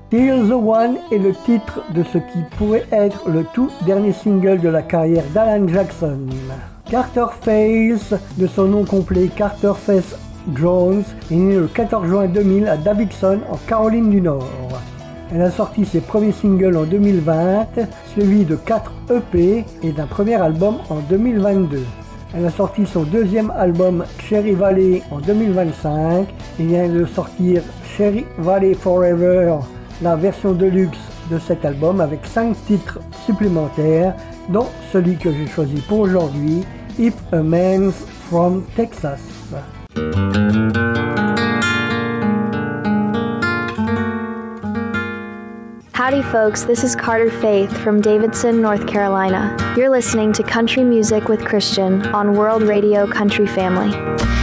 Kill the One est le titre de ce qui pourrait être le tout dernier single de la carrière d'Alan Jackson. Carter Faith, de son nom complet Carter Faith Jones, est née le 14 juin 2000 à Davidson, en Caroline du Nord. Elle a sorti ses premiers singles en 2020, suivi de 4 EP et d'un premier album en 2022. Elle a sorti son deuxième album Cherry Valley en 2025 et vient de sortir Cherry Valley Forever, la version deluxe de cet album avec 5 titres supplémentaires, dont celui que j'ai choisi pour aujourd'hui, If a Man's from Texas. Howdy folks, this is Carter Faith from Davidson, North Carolina. You're listening to Country Music with Christian on World Radio Country Family.